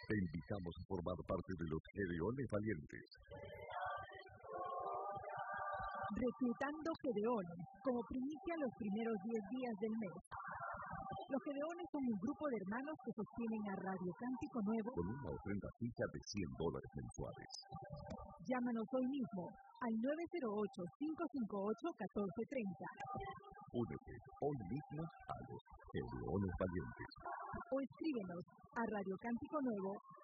Te invitamos a formar parte de los Gedeones Valientes. Reclutando Gedeones como primicia los primeros 10 días del mes. Los Gedeones son un grupo de hermanos que sostienen a Radio Cántico Nuevo con una ofrenda fija de $100 mensuales. Llámanos hoy mismo al 908-558-1430. Únete hoy mismo a los Gedeones Valientes. O escríbenos a